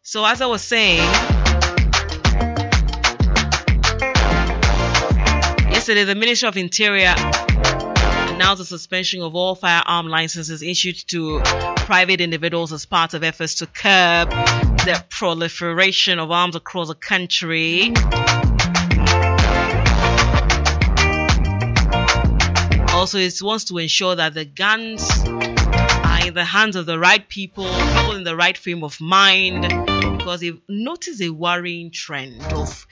So as I was saying, yesterday the Ministry of Interior announced the suspension of all firearm licenses issued to private individuals as part of efforts to curb the proliferation of arms across the country. Also, it wants to ensure that the guns are in the hands of the right people in the right frame of mind, because they've noticed a worrying trend of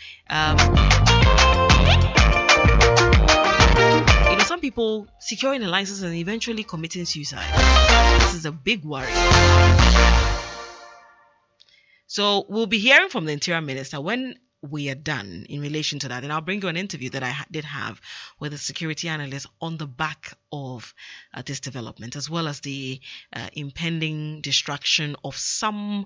some people securing a license and eventually committing suicide. This is a big worry. So we'll be hearing from the Interior Minister when we are done in relation to that. And I'll bring you an interview that I did have with a security analyst on the back of this development, as well as the impending destruction of some,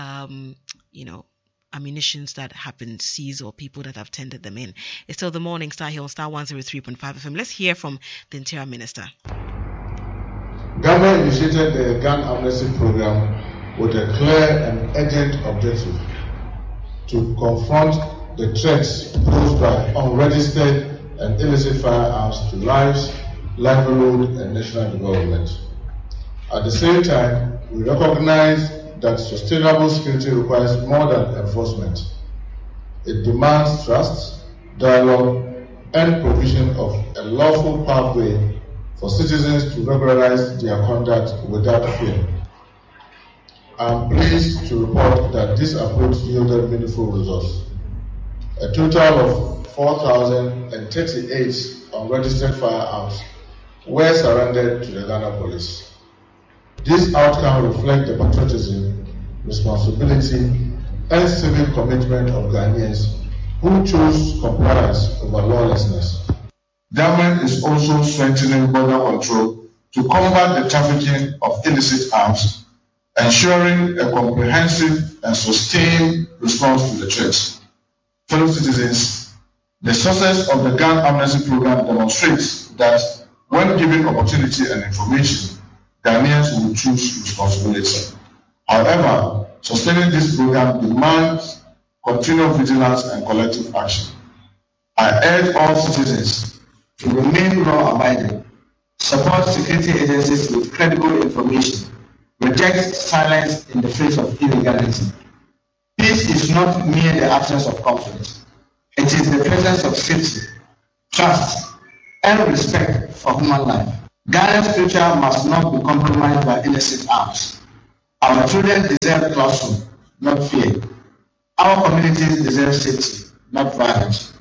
ammunitions that have been seized or people that have tended them in. It's still the Morning Star here on Star 103.5 FM. Let's hear from the Interior Minister. Government initiated the gun amnesty program with a clear and urgent objective to confront the threats posed by unregistered and illicit firearms to lives, livelihood, and national development. At the same time, we recognize that sustainable security requires more than enforcement. It demands trust, dialogue, and provision of a lawful pathway for citizens to regularize their conduct without fear. I'm pleased to report that this approach yielded meaningful results. A total of 4,038 unregistered firearms were surrendered to the Ghana Police. This outcome reflects the patriotism, responsibility, and civic commitment of Ghanaians who choose compliance over lawlessness. Government is also strengthening border control to combat the trafficking of illicit arms, ensuring a comprehensive and sustained response to the threat. Fellow citizens, the success of the gun amnesty program demonstrates that when given opportunity and information, Ghanaians will choose responsibility. However, sustaining this program demands continued vigilance and collective action. I urge all citizens to remain law-abiding, support security agencies with credible information, reject silence in the face of illegality. Peace is not mere the absence of conflict. It is the presence of safety, trust, and respect for human life. Ghana's future must not be compromised by illicit arms. Our children deserve classroom, not fear. Our communities deserve safety, not violence.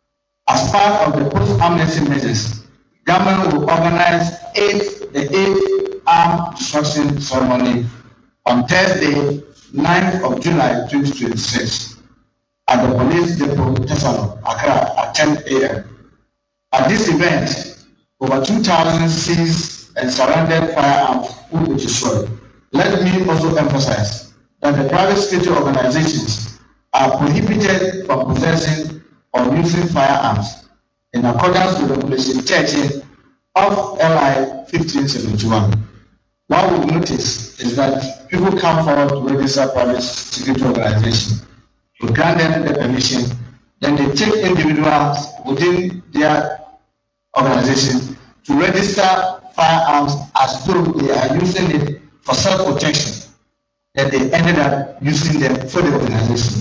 As part of the post-amnesty measures, government will organize the 8th Armed Destruction Ceremony on Thursday, 9th of July 2026 at the Police Depot, Tessalon, Accra at 10 a.m. At this event, over 2,000 seized and surrendered firearms will be destroyed. Let me also emphasize that the private security organizations are prohibited from possessing or using firearms in accordance with Regulation 13 of LI 1571. What we've noticed is that people come forward to register private security organizations to grant them the permission, then they take individuals within their organization to register firearms as though they are using it for self-protection, that they ended up using them for the organization.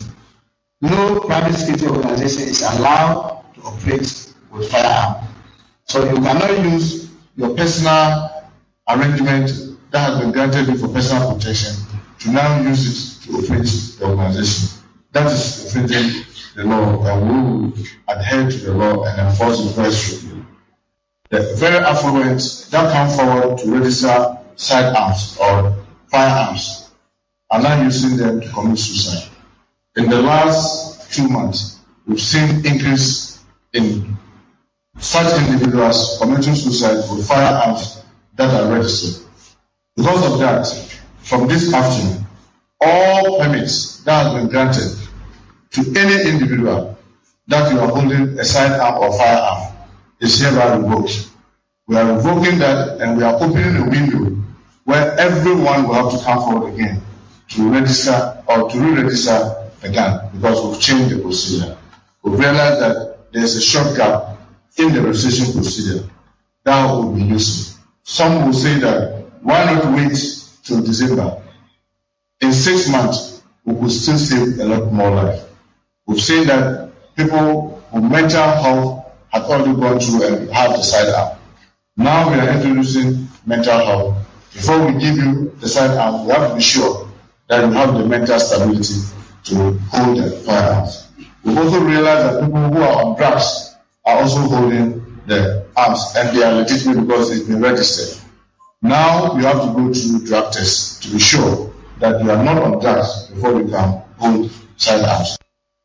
No private security organization is allowed to operate with firearms. So you cannot use your personal arrangement that has been granted you for personal protection to now use it to operate the organization. That is infringing the law, and we will adhere to the law and enforce it very strictly. The very affluent that come forward to register sidearms or firearms are now using them to commit suicide. In the last 2 months, we've seen increase in such individuals committing suicide with firearms that are registered. Because of that, from this afternoon, all permits that have been granted to any individual that you are holding a sidearm or firearm is hereby revoked. We are revoking that, and we are opening a window where everyone will have to come forward again to register or to re-register the gun because we've changed the procedure. We've realized that there's a short gap in the registration procedure that will be useful. Some will say that why not wait till December? In 6 months, we could still save a lot more life. We've seen that people with mental health have already gone through and have the sidearm. Now we are introducing mental health. Before we give you the sidearm, we have to be sure that you have the mental stability to hold the firearms. We've also realized that people who are on drugs are also holding the arms, and they are legitimate because it's been registered. Now you have to go through drug tests to be sure that you are not on drugs before you can hold sidearms.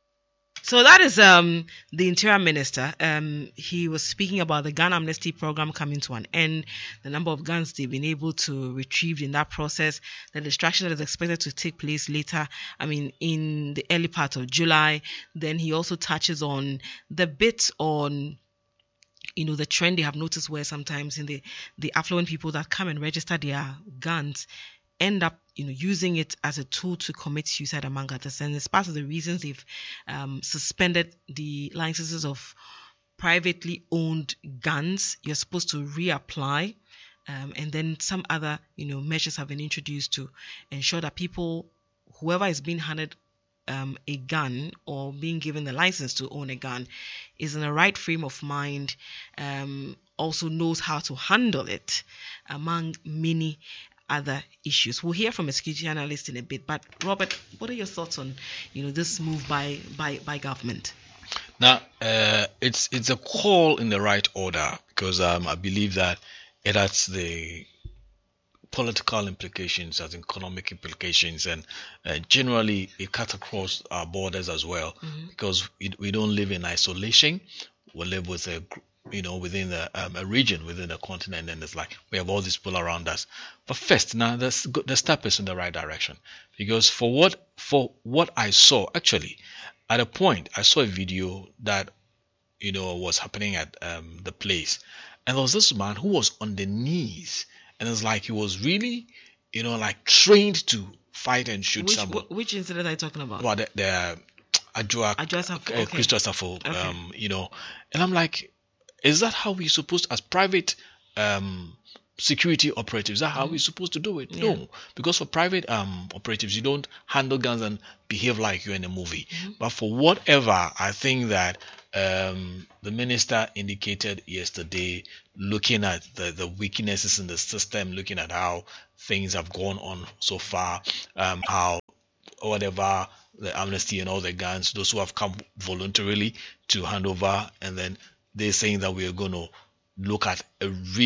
So that is the Interior Minister. He was speaking about the gun amnesty program coming to an end, the number of guns they've been able to retrieve in that process, the destruction that is expected to take place later, in the early part of July. Then he also touches on the bit on the trend they have noticed where sometimes in the affluent people that come and register their guns end up using it as a tool to commit suicide, among others. And it's part of the reasons they've suspended the licenses of privately owned guns. You're supposed to reapply, and then some other measures have been introduced to ensure that whoever is being handed a gun or being given the license to own a gun is in the right frame of mind, also knows how to handle it, among many other issues. We'll hear from a security analyst in a bit, but Robert, what are your thoughts on this move by government? Now, it's a call in the right order because I believe that it has the political implications, has economic implications, and generally it cuts across our borders as well, because we don't live in isolation. We live with within a region, within a continent, and it's like we have all these people around us. But first, now the step is in the right direction, because for what I saw, actually, at a point I saw a video that was happening at the place, and there was this man who was on the knees, and it's like he was really like trained to fight and shoot someone. Which incident are you talking about? Well, the Adwoa Christo Asafo, and I'm like, is that how we're supposed, as private security operatives, is that how we're supposed to do it? Yeah. No, because for private operatives, you don't handle guns and behave like you're in a movie. But for whatever, I think that the minister indicated yesterday, looking at the weaknesses in the system, looking at how things have gone on so far, how whatever the amnesty and all the guns, those who have come voluntarily to hand over, and then they're saying that we are going to look at a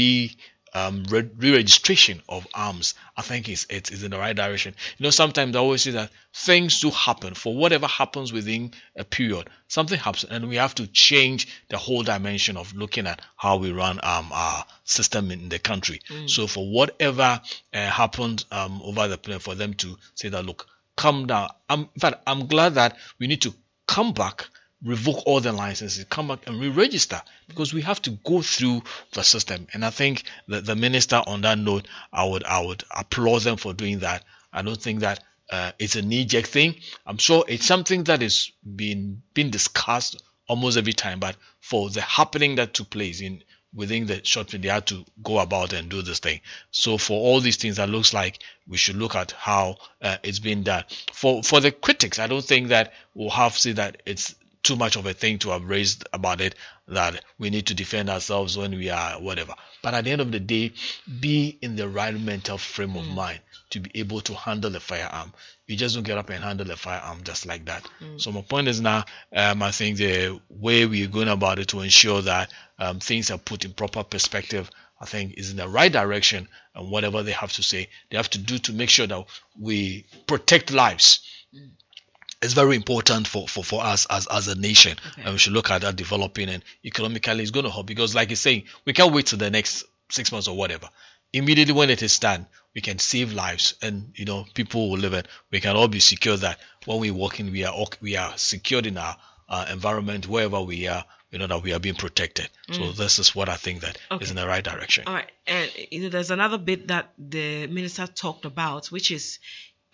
re-registration of arms. I think it's in the right direction. Sometimes I always say that things do happen. For whatever happens within a period, something happens, and we have to change the whole dimension of looking at how we run our system in the country. So for whatever happened over the plan, for them to say that, look, come down. In fact, I'm glad that we need to come back, revoke all the licenses, come back and re-register, because we have to go through the system. And I think that the minister, on that note, I would applaud them for doing that. I don't think that it's a knee-jerk thing. I'm sure it's something that is being discussed almost every time, but for the happening that took place within the short period, they had to go about and do this thing. So for all these things, that looks like we should look at how it's been done. For the critics, I don't think that we'll have to say that it's too much of a thing to have raised about it, that we need to defend ourselves when we are whatever. But at the end of the day, be in the right mental frame of mind to be able to handle a firearm. You just don't get up and handle a firearm just like that. So my point is now, I think the way we're going about it to ensure that things are put in proper perspective, I think is in the right direction, and whatever they have to say, they have to do to make sure that we protect lives. It's very important for us as a nation, and we should look at that developing, and economically it's going to help, because like you're saying, we can't wait till the next 6 months or whatever. Immediately when it is done, we can save lives, and people will live, and we can all be secure that when we walk in, we are secured in our environment, wherever we are, that we are being protected. So this is what I think that is in the right direction. All right, and there's another bit that the minister talked about, which is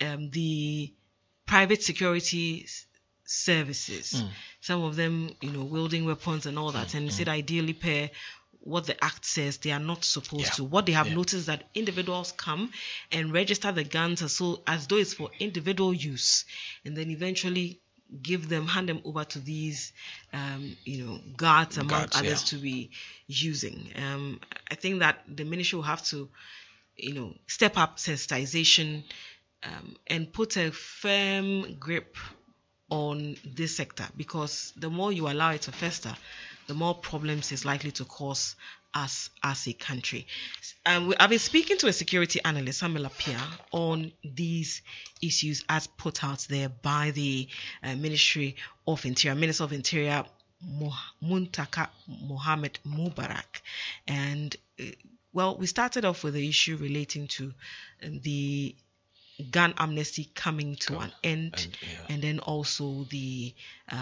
the private security services, some of them, wielding weapons and all that, and you said ideally per what the act says they are not supposed to. What they have noticed that individuals come and register the guns as though it's for individual use, and then eventually hand them over to these guards among others to be using. I think that the ministry will have to step up sensitization and put a firm grip on this sector, because the more you allow it to fester, the more problems it's likely to cause us as a country. I've been speaking to a security analyst, Samuel Appiah, on these issues as put out there by the Ministry of Interior, Minister of Interior Muntaka Mohammed Mubarak. And we started off with the issue relating to the gun amnesty coming to an end, and then also the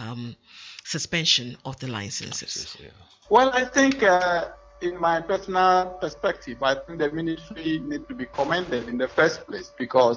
suspension of the licenses. Well, I think in my personal perspective, I think the ministry needs to be commended in the first place, because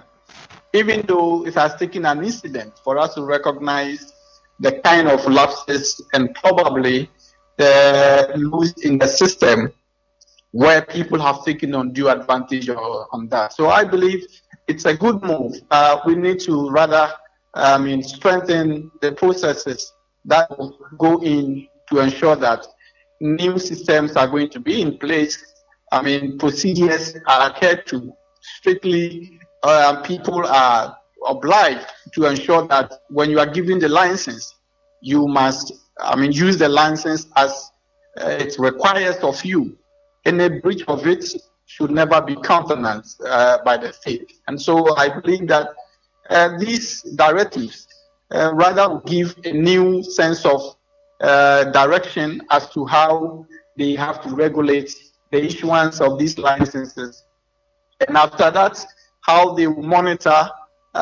even though it has taken an incident for us to recognize the kind of lapses and probably the loose in the system where people have taken undue advantage on that. So I believe it's a good move. We need to rather strengthen the processes that will go in to ensure that new systems are going to be in place. Procedures are adhered to strictly. People are obliged to ensure that when you are given the license, you must use the license as it requires of you. Any breach of it should never be countenanced by the state. And so I believe that these directives rather give a new sense of direction as to how they have to regulate the issuance of these licenses. And after that, how they will monitor.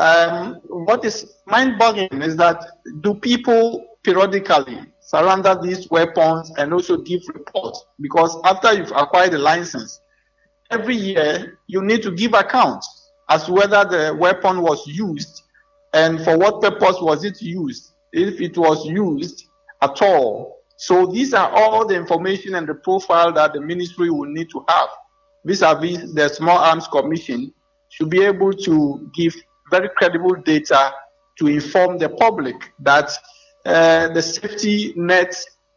What is mind-boggling is that do people periodically surrender these weapons and also give reports? Because after you've acquired the license, every year you need to give account as to whether the weapon was used and for what purpose was it used, if it was used at all. So these are all the information and the profile that the ministry will need to have. Vis-a-vis the Small Arms Commission should be able to give very credible data to inform the public that the safety net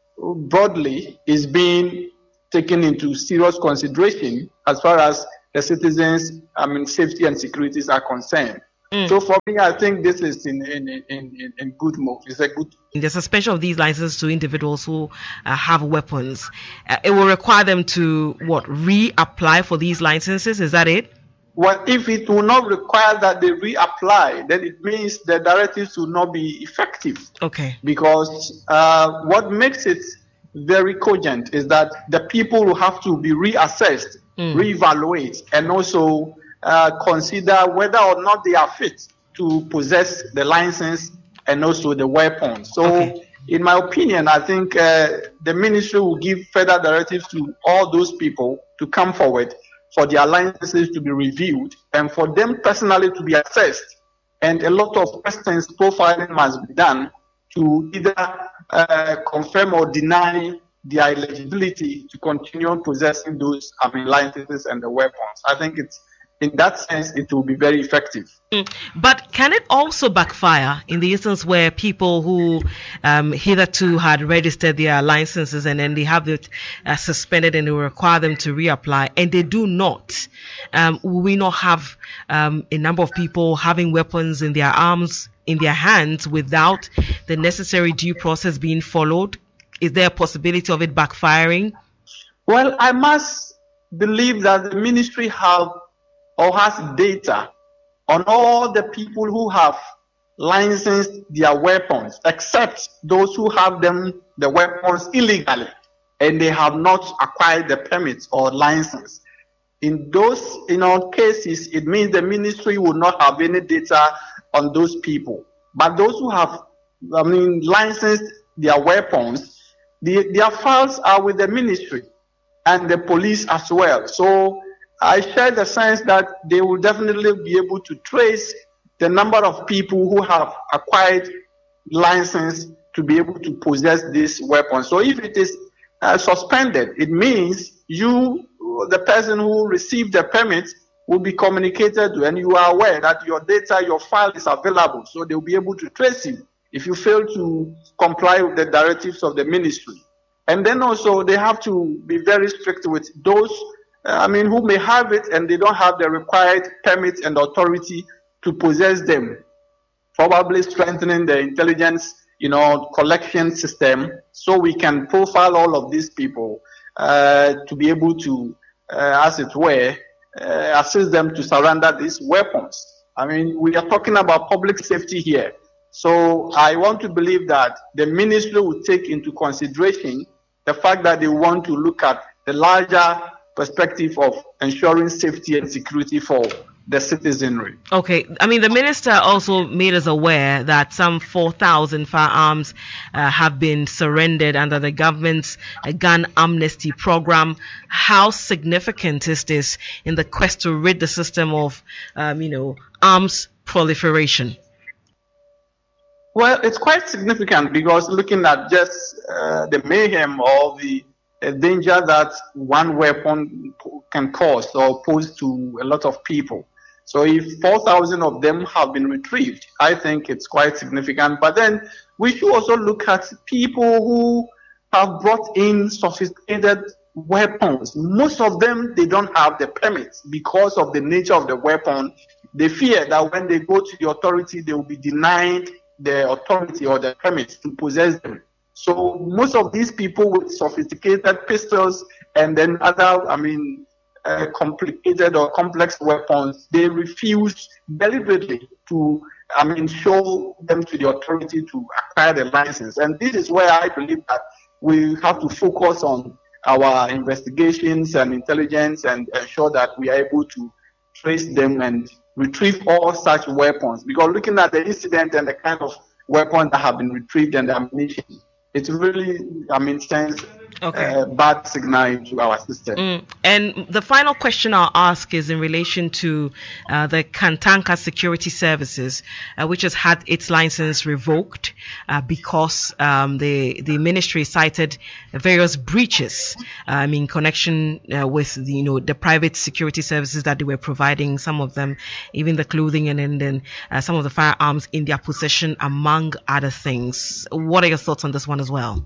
broadly is being taken into serious consideration as far as the citizens' safety and securities are concerned. So for me, I think this is in good move. It's a good. The suspension of these licenses to individuals who have weapons, it will require them to reapply for these licenses. Is that it? Well, if it will not require that they reapply, then it means the directives will not be effective. Okay. Because what makes it very cogent is that the people will have to be reassessed, reevaluate, and also consider whether or not they are fit to possess the license and also the weapons. So, in my opinion, I think the ministry will give further directives to all those people to come forward for their licenses to be reviewed and for them personally to be assessed. And a lot of questions profiling must be done to either confirm or deny their eligibility to continue possessing those licenses and the weapons. I think in that sense, it will be very effective. But can it also backfire in the instance where people who hitherto had registered their licenses and then they have it suspended and they require them to reapply and they do not? Will we not have a number of people having weapons in their arms, in their hands, without the necessary due process being followed? Is there a possibility of it backfiring? Well, I must believe that the ministry has data on all the people who have licensed their weapons, except those who have the weapons illegally, and they have not acquired the permits or license. In all cases, it means the ministry will not have any data on those people. But those who have, licensed their weapons, their files are with the ministry and the police as well. So I share the sense that they will definitely be able to trace the number of people who have acquired license to be able to possess this weapon. So if it is suspended, it means you, the person who received the permit, will be communicated to, and you are aware that your data, your file is available, so they will be able to trace you if you fail to comply with the directives of the ministry. And then also they have to be very strict with those, who may have it and they don't have the required permit and authority to possess them. Probably strengthening the intelligence, collection system, so we can profile all of these people to be able to, as it were, assist them to surrender these weapons. We are talking about public safety here. So I want to believe that the ministry will take into consideration the fact that they want to look at the larger perspective of ensuring safety and security for the citizenry. Okay, the minister also made us aware that some 4,000 firearms have been surrendered under the government's gun amnesty program. How significant is this in the quest to rid the system of, arms proliferation? Well, it's quite significant because looking at just the mayhem or the danger that one weapon can cause or pose to a lot of people. So if 4,000 of them have been retrieved, I think it's quite significant. But then we should also look at people who have brought in sophisticated weapons. Most of them, they don't have the permits because of the nature of the weapon. They fear that when they go to the authority, they will be denied the authority or the permits to possess them. So most of these people with sophisticated pistols and then other, complicated or complex weapons, they refuse deliberately to, show them to the authority to acquire the license. And this is where I believe that we have to focus on our investigations and intelligence and ensure that we are able to trace them and retrieve all such weapons. Because looking at the incident and the kind of weapons that have been retrieved and the ammunition, it really, sends bad signal to our system. And the final question I'll ask is in relation to the Kantanka Security Services, which has had its license revoked because the ministry cited various breaches in connection with the private security services that they were providing. Some of them, even the clothing, and then some of the firearms in their possession, among other things. What are your thoughts on this one as well?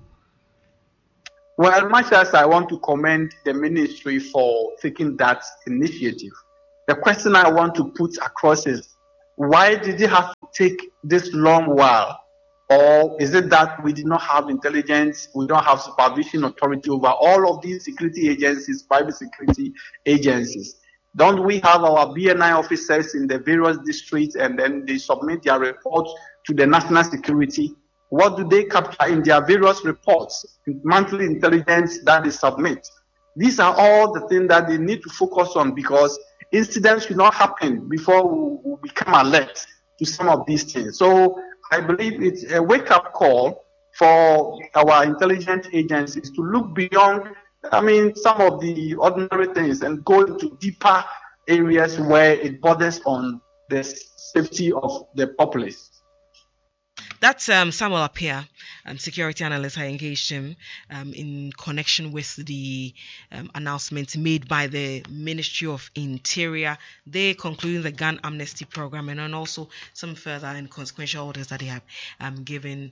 Well, much as I want to commend the ministry for taking that initiative, the question I want to put across is, why did it have to take this long while? Or is it that we did not have intelligence, we don't have supervision authority over all of these security agencies, private security agencies? Don't we have our BNI officers in the various districts and then they submit their reports to the national security? What do they capture in their various reports, monthly intelligence that they submit? These are all the things that they need to focus on because incidents should not happen before we become alert to some of these things. So I believe it's a wake-up call for our intelligence agencies to look beyond, some of the ordinary things and go into deeper areas where it borders on the safety of the populace. That's Samuel Appiah, security analyst. I engaged him in connection with the announcement made by the Ministry of Interior. They concluding the gun amnesty program and then also some further and consequential orders that they have given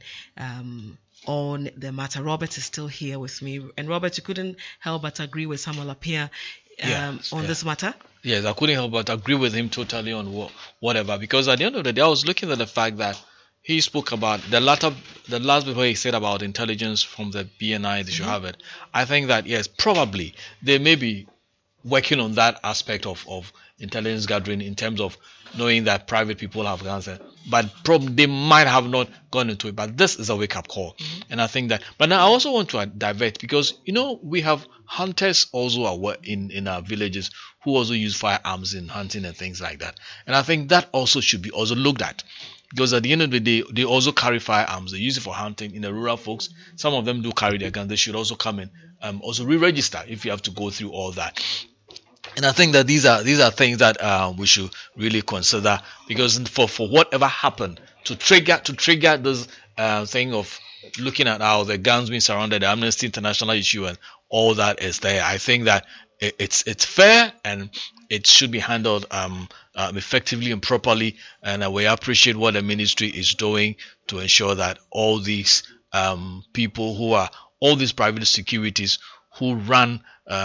on the matter. Robert is still here with me. And Robert, you couldn't help but agree with Samuel Appiah on this matter? Yes, I couldn't help but agree with him totally on whatever. Because at the end of the day, I was looking at the fact that he spoke about the last before he said about intelligence from the BNI, they should have it. I think that, yes, probably they may be working on that aspect of intelligence gathering in terms of knowing that private people have guns, but they might have not gone into it. But this is a wake-up call. And I think that, but now I also want to divert because, we have hunters also in our villages who also use firearms in hunting and things like that. And I think that also should be also looked at. Because at the end of the day, they also carry firearms. They use it for hunting in the rural folks. Some of them do carry their guns. They should also come in, also re-register if you have to go through all that. And I think that these are things that we should really consider, because for whatever happened to trigger this thing of looking at how the guns being surrounded, the Amnesty International issue and all that is there. I think that it's fair and it should be handled effectively and properly, and we appreciate what the ministry is doing to ensure that all these people who are all these private securities who run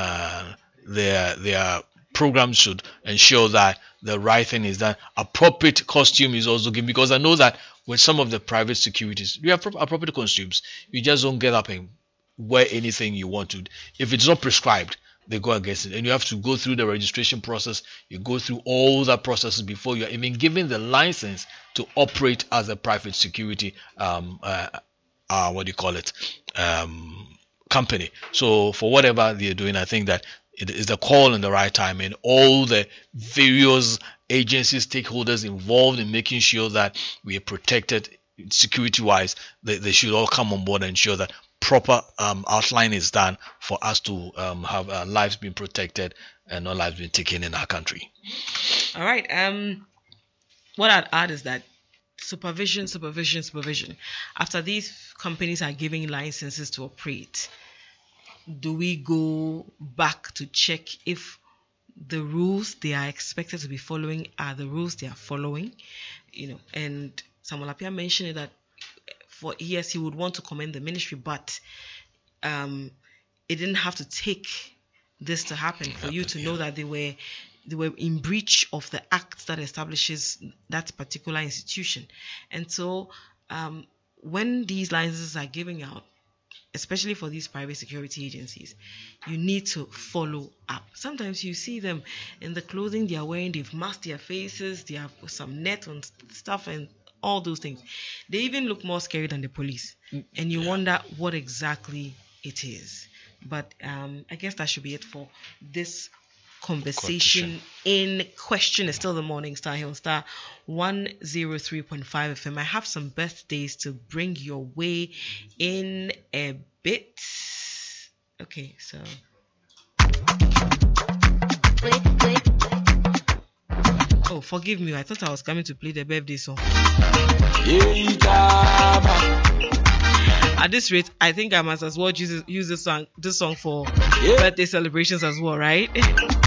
their programs should ensure that the right thing is done. Appropriate costume is also given, because I know that with some of the private securities, you have appropriate costumes. You just don't get up and wear anything you want to. If it's not prescribed, they go against it, and you have to go through the registration process. You go through all that processes before you are even given the license to operate as a private security company. So for whatever they're doing, I think that it is the call in the right time, and all the various agencies, stakeholders involved in making sure that we are protected security wise, they should all come on board and ensure that proper outline is done for us to have lives being protected and no lives being taken in our country. All right. What I'd add is that supervision. After these companies are giving licenses to operate, do we go back to check if the rules they are expected to be following are the rules they are following? And Samuel Appiah mentioned that he would want to commend the ministry, but it didn't have to take this to happen for you to know that they were in breach of the act that establishes that particular institution. And so when these licenses are giving out, especially for these private security agencies, you need to follow up. Sometimes you see them in the clothing they are wearing, they've masked their faces, they have some net on stuff and all those things. They even look more scary than the police. And you wonder what exactly it is. But I guess that should be it for this conversation. In question is still the Morning Star here on Star 103.5 FM. I have some birthdays to bring your way in a bit. Okay, so oh, forgive me, I thought I was coming to play the birthday song. At this rate, I think I must as well use this song for birthday celebrations as well, right?